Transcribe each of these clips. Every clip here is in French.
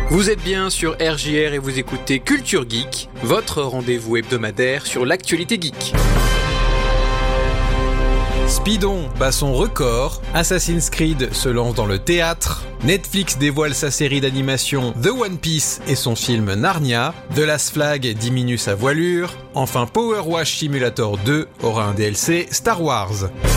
Vous êtes bien sur RJR et vous écoutez Culture Geek, votre rendez-vous hebdomadaire sur l'actualité geek. Speedon bat son record, Assassin's Creed se lance dans le théâtre, Netflix dévoile sa série d'animation The One Piece et son film Narnia, The Last Flag diminue sa voilure, enfin Power Wash Simulator 2 aura un DLC Star Wars.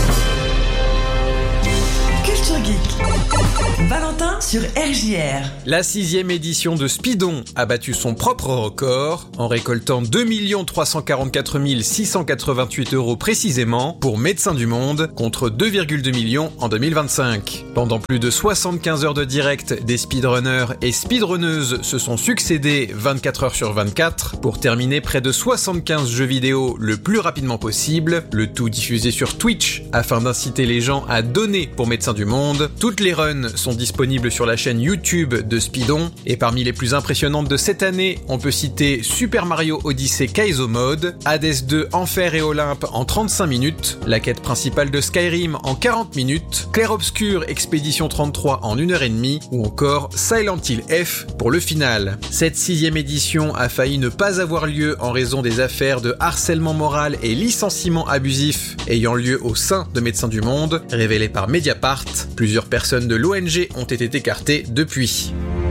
Culture Geek, Valentin sur RJR. La 6e édition de Speedon a battu son propre record en récoltant 2 344 688 € précisément pour Médecins du Monde contre 2,2 millions en 2025. Pendant plus de 75 heures de direct, des speedrunners et speedrunneuses se sont succédés 24 heures sur 24 pour terminer près de 75 jeux vidéo le plus rapidement possible, le tout diffusé sur Twitch afin d'inciter les gens à donner pour Médecins du Monde. Toutes les runs sont disponibles sur la chaîne YouTube de Speedon et parmi les plus impressionnantes de cette année, on peut citer Super Mario Odyssey Kaizo Mode, Hades 2 Enfer et Olympe en 35 minutes, la quête principale de Skyrim en 40 minutes, Clair Obscur Expédition 33 en 1h30 ou encore Silent Hill F pour le final. Cette 6e édition a failli ne pas avoir lieu en raison des affaires de harcèlement moral et licenciement abusif ayant lieu au sein de Médecins du Monde, révélées par Mediapart. Plusieurs personnes de l'ONG ont été écartées depuis.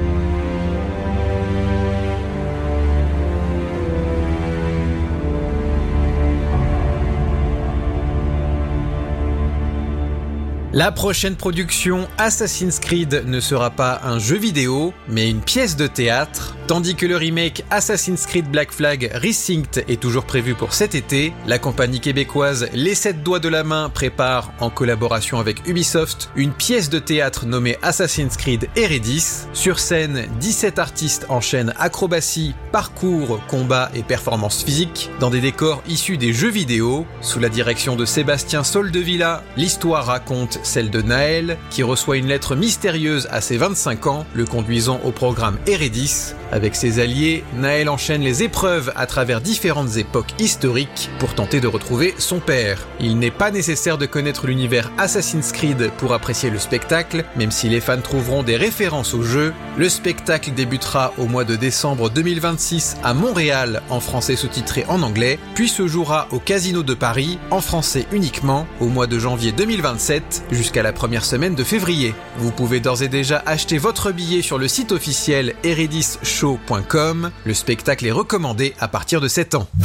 La prochaine production Assassin's Creed ne sera pas un jeu vidéo, mais une pièce de théâtre. Tandis que le remake Assassin's Creed Black Flag Resynced est toujours prévu pour cet été, la compagnie québécoise Les 7 Doigts de la Main prépare, en collaboration avec Ubisoft, une pièce de théâtre nommée Assassin's Creed Eredis. Sur scène, 17 artistes enchaînent acrobatie, parcours, combat et performances physiques dans des décors issus des jeux vidéo. Sous la direction de Sébastien Soldevilla, l'histoire raconte celle de Naël, qui reçoit une lettre mystérieuse à ses 25 ans, le conduisant au programme Eredis. Avec ses alliés, Naël enchaîne les épreuves à travers différentes époques historiques pour tenter de retrouver son père. Il n'est pas nécessaire de connaître l'univers Assassin's Creed pour apprécier le spectacle, même si les fans trouveront des références au jeu. Le spectacle débutera au mois de décembre 2026 à Montréal, en français sous-titré en anglais, puis se jouera au Casino de Paris, en français uniquement, au mois de janvier 2027, jusqu'à la première semaine de février. Vous pouvez d'ores et déjà acheter votre billet sur le site officiel eredisshow.com. Le spectacle est recommandé à partir de 7 ans.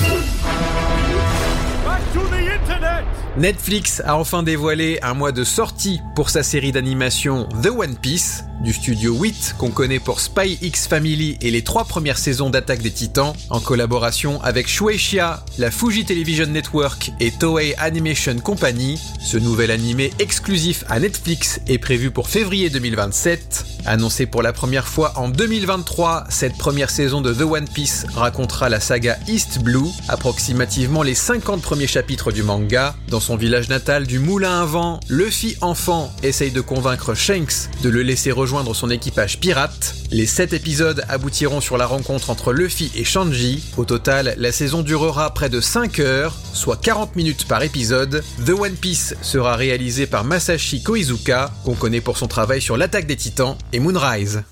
Netflix a enfin dévoilé un mois de sortie pour sa série d'animation The One Piece, du studio 8 qu'on connaît pour Spy X Family et les 3 premières saisons d'Attaque des Titans, en collaboration avec Shueisha, la Fuji Television Network et Toei Animation Company. Ce nouvel animé exclusif à Netflix est prévu pour février 2027. Annoncé pour la première fois en 2023, cette première saison de The One Piece racontera la saga East Blue, approximativement les 50 premiers chapitres du manga. Dans son village natal du Moulin à Vent, Luffy enfant essaye de convaincre Shanks de le laisser rejoindre son équipage pirate. Les 7 épisodes aboutiront sur la rencontre entre Luffy et Shanji. Au total, la saison durera près de 5 heures, soit 40 minutes par épisode. The One Piece sera réalisé par Masashi Koizuka, qu'on connaît pour son travail sur l'Attaque des Titans et Moonrise.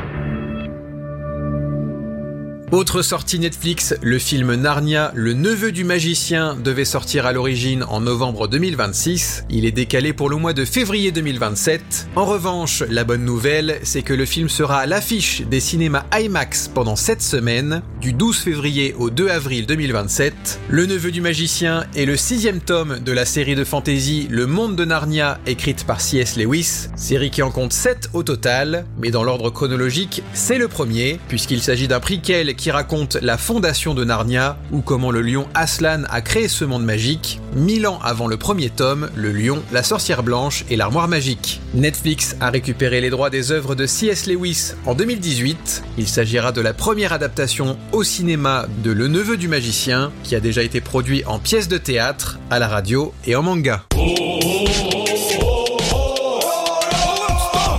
Autre sortie Netflix, le film Narnia, le neveu du magicien, devait sortir à l'origine en novembre 2026. Il est décalé pour le mois de février 2027. En revanche, la bonne nouvelle, c'est que le film sera à l'affiche des cinémas IMAX pendant 7 semaines, du 12 février au 2 avril 2027. Le neveu du magicien est le 6e tome de la série de fantasy Le Monde de Narnia, écrite par C.S. Lewis, série qui en compte 7 au total, mais dans l'ordre chronologique, c'est le premier, puisqu'il s'agit d'un prequel qui raconte la fondation de Narnia, ou comment le lion Aslan a créé ce monde magique, 1000 ans avant le premier tome, le lion, la sorcière blanche et l'armoire magique. Netflix a récupéré les droits des œuvres de C.S. Lewis en 2018. Il s'agira de la première adaptation au cinéma de Le Neveu du Magicien, qui a déjà été produit en pièce de théâtre, à la radio et en manga.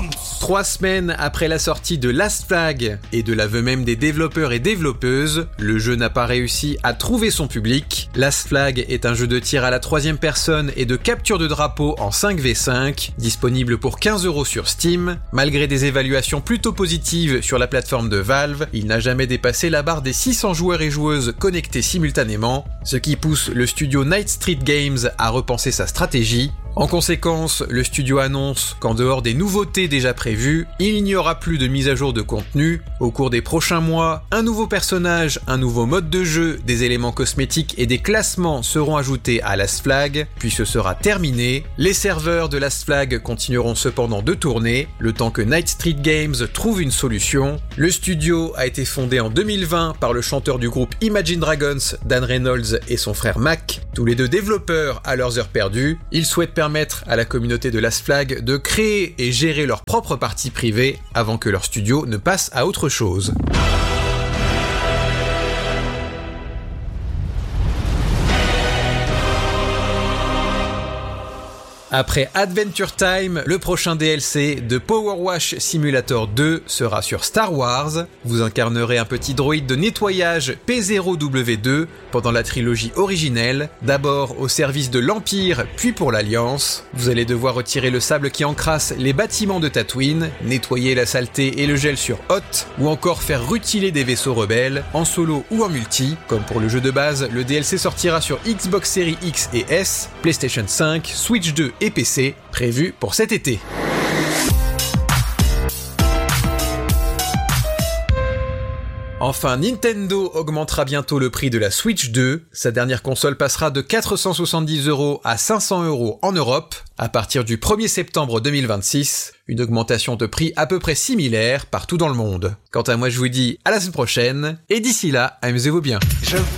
3 semaines après la sortie de Last Flag et de l'aveu même des développeurs et développeuses, le jeu n'a pas réussi à trouver son public. Last Flag est un jeu de tir à la 3e personne et de capture de drapeau en 5v5, disponible pour 15€ sur Steam. Malgré des évaluations plutôt positives sur la plateforme de Valve, il n'a jamais dépassé la barre des 600 joueurs et joueuses connectés simultanément, ce qui pousse le studio Night Street Games à repenser sa stratégie. En conséquence, le studio annonce qu'en dehors des nouveautés déjà prévues, il n'y aura plus de mise à jour de contenu. Au cours des prochains mois, un nouveau personnage, un nouveau mode de jeu, des éléments cosmétiques et des classements seront ajoutés à Last Flag, puis ce sera terminé. Les serveurs de Last Flag continueront cependant de tourner, le temps que Night Street Games trouve une solution. Le studio a été fondé en 2020 par le chanteur du groupe Imagine Dragons, Dan Reynolds, et son frère Mac, tous les deux développeurs à leurs heures perdues. Ils souhaitent permettre à la communauté de Last Flag de créer et gérer leur propre partie privée avant que leur studio ne passe à autre chose. Après Adventure Time, le prochain DLC de Power Wash Simulator 2 sera sur Star Wars. Vous incarnerez un petit droïde de nettoyage P0W2 pendant la trilogie originelle, d'abord au service de l'Empire, puis pour l'Alliance. Vous allez devoir retirer le sable qui encrasse les bâtiments de Tatooine, nettoyer la saleté et le gel sur Hoth, ou encore faire rutiler des vaisseaux rebelles, en solo ou en multi. Comme pour le jeu de base, le DLC sortira sur Xbox Series X et S, PlayStation 5, Switch 2 et PC, prévu pour cet été. Enfin, Nintendo augmentera bientôt le prix de la Switch 2. Sa dernière console passera de 470€ à 500€ en Europe à partir du 1er septembre 2026. Une augmentation de prix à peu près similaire partout dans le monde. Quant à moi, je vous dis à la semaine prochaine et d'ici là, amusez-vous bien.